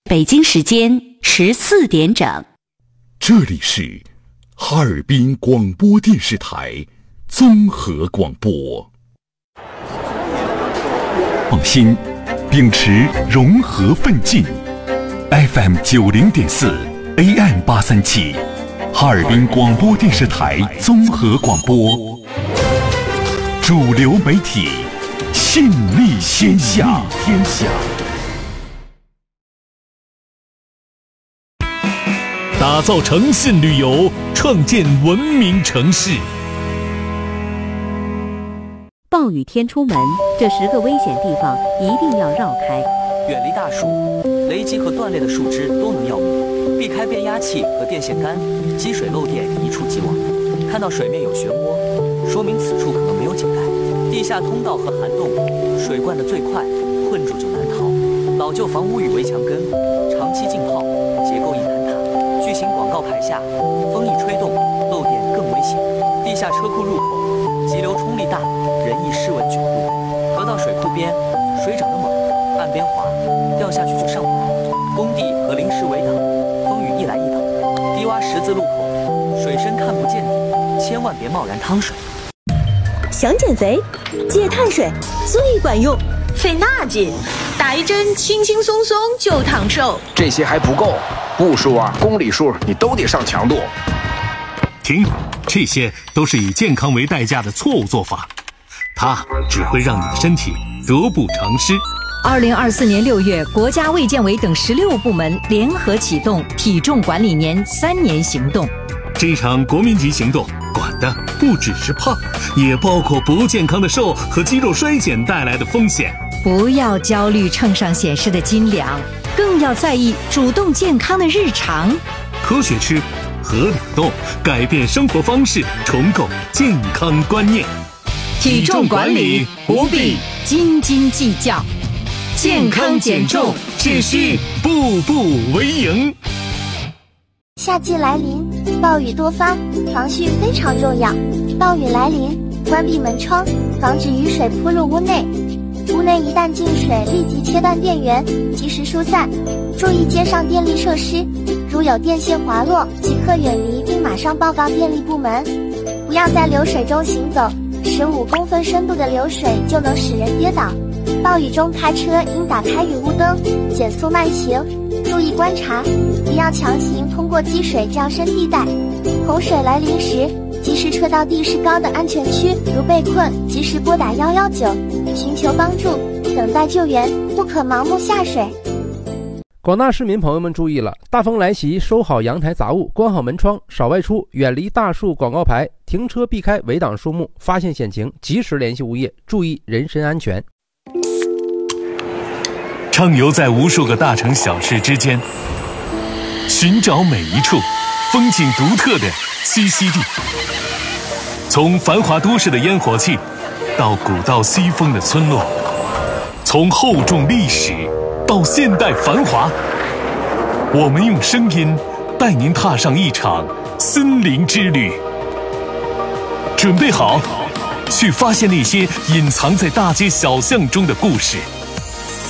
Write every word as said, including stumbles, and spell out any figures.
北京时间十四点整， 这里是哈尔滨广播电视台综合广播。放心，秉持融合奋进 ，F M 九零点四 ，A M 八三七，哈尔滨广播电视台综合广播，主流媒体，信力天下，天下。 打造诚信旅游，创建文明城市。 暴雨天出门，这十个危险地方一定要绕开。 远离大树，雷击和断裂的树枝都能要命。避开变压器和电线杆，积水漏电一触即亡。看到水面有漩涡，说明此处可能没有井盖。地下通道和涵洞，水灌得最快，困住就难逃。老旧房屋与围墙根，长期浸泡，结构易坍塌。巨型广告牌下，风一吹动，漏电更危险。地下车库入口，急流冲力大，人易失稳卷入。河道水库边，水涨得猛，岸边滑，掉下去就上不来。工地和临时围挡，风雨一来一挡。低洼十字路口，水深看不见底，千万别贸然趟水。 想减肥，戒碳水最管用。 费那劲，打一针轻轻松松就烫瘦。 这些还不够，步数啊、公里数你都得上强度。 停，这些都是以健康为代价的错误做法，它只会让你的身体得不偿失。 二零二四年六月，国家卫健委等十六部门联合启动体重管理年三年行动。 这场国民级行动管的不只是胖，也包括不健康的瘦和肌肉衰减带来的风险。 不要焦虑秤上显示的斤两，更要在意主动健康的日常。 科学吃，合理动，改变生活方式，重构健康观念。 体重管理不必斤斤计较，健康减重只需步步为营。 夏季来临，暴雨多发，防汛非常重要。暴雨来临，关闭门窗，防止雨水扑入屋内。屋内一旦进水，立即切断电源，及时疏散。注意街上电力设施，如有电线滑落，即刻远离并马上报告电力部门。不要在流水中行走，十五公分深度的流水就能使人跌倒。暴雨中开车应打开雨雾灯，减速慢行，注意观察，不要强行通过积水较深地带。洪水来临时，及时撤到地势高的安全区，如被困，及时拨打一一九，寻求帮助，等待救援，不可盲目下水。 广大市民朋友们注意了，大风来袭，收好阳台杂物，关好门窗，少外出，远离大树广告牌，停车避开围挡树木，发现险情及时联系物业，注意人身安全。 畅游在无数个大城小市之间，寻找每一处风景独特的栖息地。从繁华都市的烟火气，到古道西风的村落，从厚重历史到现代繁华，我们用声音带您踏上一场森林之旅。准备好，去发现那些隐藏在大街小巷中的故事。